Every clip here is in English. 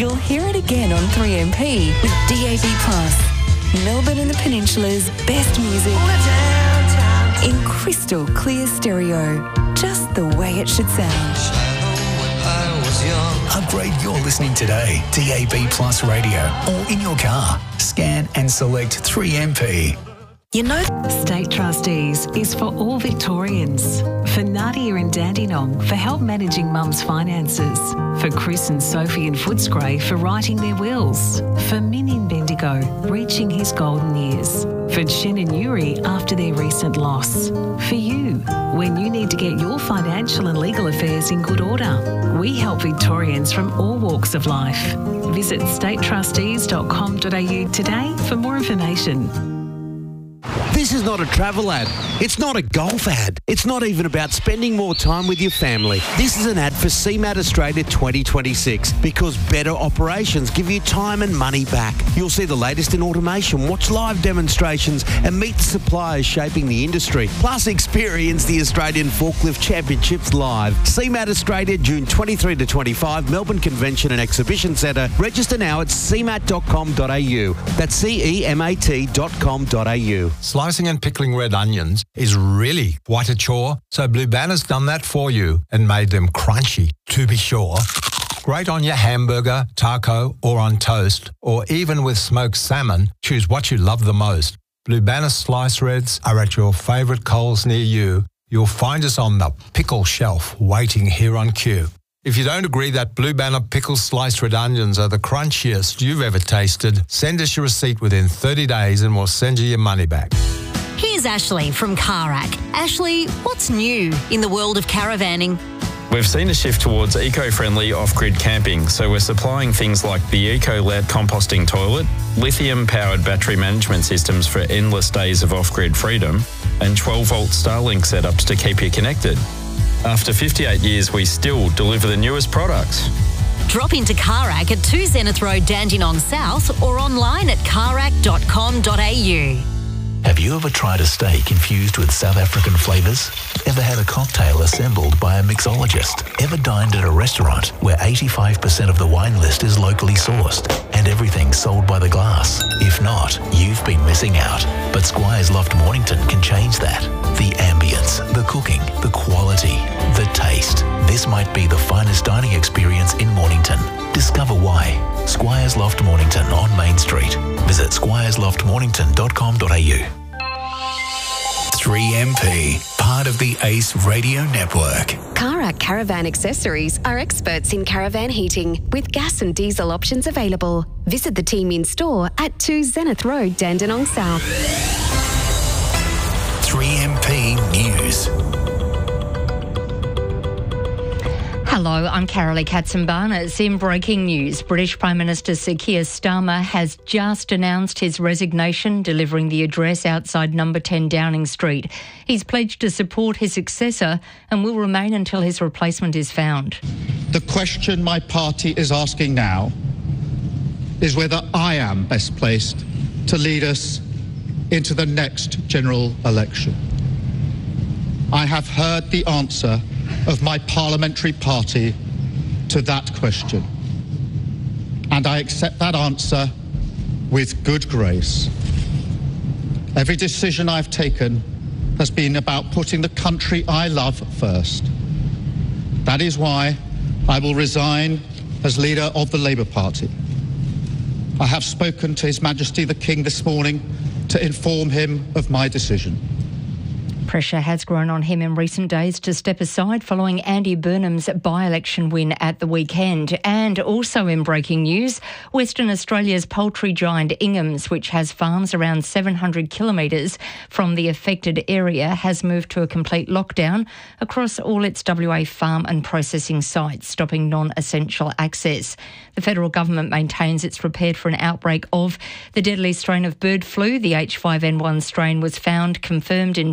you'll hear it again on 3MP with DAB+. Melbourne and the Peninsula's best music in crystal clear stereo, just the way it should sound. Upgrade your listening today. DAB Plus Radio or in your car. Scan and select 3MP. You know, State Trustees is for all Victorians. For Nadia in Dandenong for help managing mum's finances. For Chris and Sophie in Footscray for writing their wills. For Min in Bendigo reaching his golden years. For Chen and Yuri after their recent loss. For you, when you need to get your financial and legal affairs in good order. We help Victorians from all walks of life. Visit statetrustees.com.au today for more information. This is not a travel ad. It's not a golf ad. It's not even about spending more time with your family. This is an ad for CMAT Australia 2026 because better operations give you time and money back. You'll see the latest in automation, watch live demonstrations and meet the suppliers shaping the industry. Plus experience the Australian Forklift Championships live. CMAT Australia, June 23 to 25, Melbourne Convention and Exhibition Centre. Register now at cmat.com.au. That's CEMAT.com.au. Slicing and pickling red onions is really quite a chore, so Blue Banner's done that for you and made them crunchy, to be sure. Great on your hamburger, taco, or on toast, or even with smoked salmon. Choose what you love the most. Blue Banner slice reds are at your favourite Coles near you. You'll find us on the pickle shelf waiting here on cue. If you don't agree that Blue Banner pickle sliced red onions are the crunchiest you've ever tasted, send us your receipt within 30 days and we'll send you your money back. Here's Ashley from Carac. Ashley, what's new in the world of caravanning? We've seen a shift towards eco-friendly off-grid camping, so we're supplying things like the EcoLet composting toilet, lithium-powered battery management systems for endless days of off-grid freedom, and 12-volt Starlink setups to keep you connected. After 58 years, we still deliver the newest products. Drop into Carac at 2 Zenith Road, Dandenong South, or online at carac.com.au. Have you ever tried a steak infused with South African flavours? Ever had a cocktail assembled by a mixologist? Ever dined at a restaurant where 85% of the wine list is locally sourced and everything sold by the glass? If not, you've been missing out. But Squires Loft Mornington can change that. The ambience, the cooking, the quality, the taste. This might be the finest dining experience in Mornington. Discover why. Squires Loft Mornington on Main Street. Visit squiresloftmornington.com.au. 3MP, part of the ACE Radio Network. Carac Caravan Accessories are experts in caravan heating with gas and diesel options available. Visit the team in store at 2 Zenith Road, Dandenong South. 3MP News. Hello, I'm Carolee Katzenbarnes. In breaking news, British Prime Minister Sir Keir Starmer has just announced his resignation, delivering the address outside number 10 Downing Street. He's pledged to support his successor and will remain until his replacement is found. The question my party is asking now is whether I am best placed to lead us into the next general election. I have heard the answer of my parliamentary party to that question, and I accept that answer with good grace. Every decision I've taken has been about putting the country I love first. That is why I will resign as leader of the Labour Party. I have spoken to His Majesty the King this morning to inform him of my decision. Pressure has grown on him in recent days to step aside following Andy Burnham's by-election win at the weekend. And also in breaking news, Western Australia's poultry giant Ingham's, which has farms around 700 kilometres from the affected area, has moved to a complete lockdown across all its WA farm and processing sites, stopping non-essential access. The federal government maintains it's prepared for an outbreak of the deadly strain of bird flu. The H5N1 strain was found confirmed in 2 dead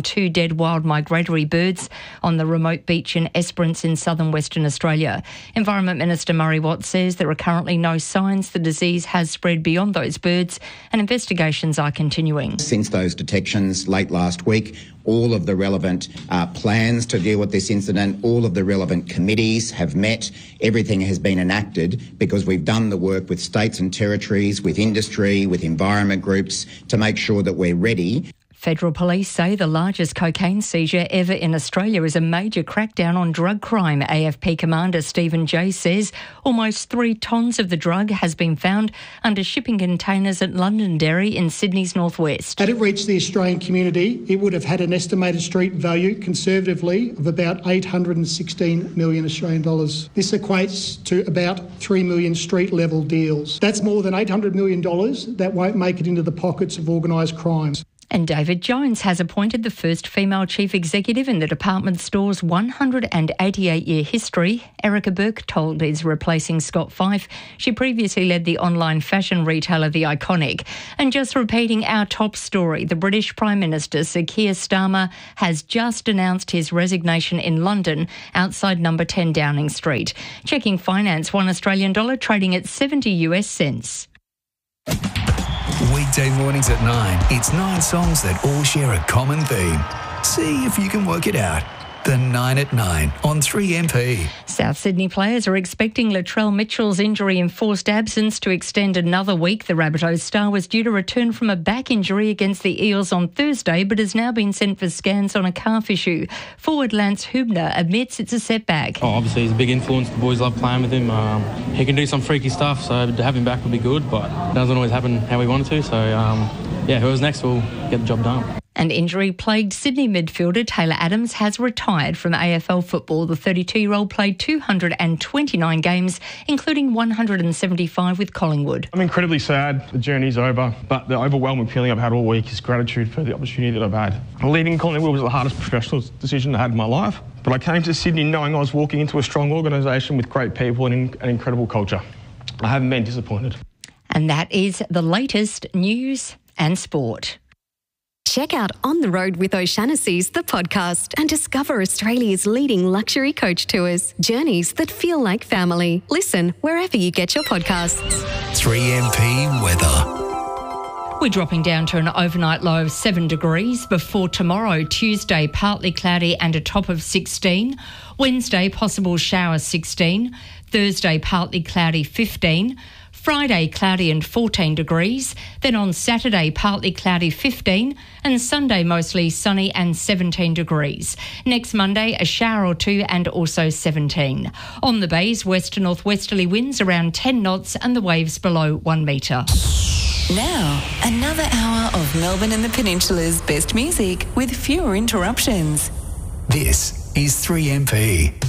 dead wild migratory birds on the remote beach in Esperance in southern Western Australia. Environment Minister Murray Watt says there are currently no signs the disease has spread beyond those birds and investigations are continuing. Since those detections late last week, all of the relevant plans to deal with this incident, all of the relevant committees have met. Everything has been enacted because we've done the work with states and territories, with industry, with environment groups to make sure that we're ready. Federal police say the largest cocaine seizure ever in Australia is a major crackdown on drug crime. AFP Commander Stephen Jay says almost 3 tonnes of the drug has been found under shipping containers at Londonderry in Sydney's northwest. Had it reached the Australian community, it would have had an estimated street value, conservatively, of about 816 million Australian dollars. This equates to about 3 million street-level deals. That's more than $800 million that won't make it into the pockets of organised crime. And David Jones has appointed the first female chief executive in the department store's 188-year history. Erica Berchtold is replacing Scott Fife. She previously led the online fashion retailer The Iconic. And just repeating our top story, the British Prime Minister Sir Keir Starmer has just announced his resignation in London outside number 10 Downing Street. Checking finance, $1 Australian dollar trading at 70 US cents. Weekday mornings at 9. It's 9 songs that all share a common theme. See if you can work it out. The 9 at 9 on 3MP. South Sydney players are expecting Latrell Mitchell's injury-enforced absence to extend another week. The Rabbitohs star was due to return from a back injury against the Eels on Thursday, but has now been sent for scans on a calf issue. Forward Lance Hubner admits it's a setback. Obviously, he's a big influence. The boys love playing with him. He can do some freaky stuff, so to have him back would be good, but it doesn't always happen how we wanted to. So, whoever's next will get the job done. An injury-plagued Sydney midfielder Taylor Adams has retired from AFL football. The 32-year-old played 229 games, including 175 with Collingwood. I'm incredibly sad the journey's over, but the overwhelming feeling I've had all week is gratitude for the opportunity that I've had. Leaving Collingwood was the hardest professional decision I had in my life, but I came to Sydney knowing I was walking into a strong organisation with great people and an incredible culture. I haven't been disappointed. And that is the latest news and sport. Check out On the Road with O'Shanassy's, the podcast, and discover Australia's leading luxury coach tours, journeys that feel like family. Listen wherever you get your podcasts. 3MP weather. We're dropping down to an overnight low of 7 degrees before tomorrow, Tuesday, partly cloudy and a top of 16. Wednesday, possible showers 16. Thursday, partly cloudy 15. Friday, cloudy and 14 degrees. Then on Saturday, partly cloudy 15 and Sunday, mostly sunny and 17 degrees. Next Monday, a shower or two and also 17. On the bays, west to northwesterly winds around 10 knots and the waves below 1 metre. Now, another hour of Melbourne and the Peninsula's best music with fewer interruptions. This is 3MP.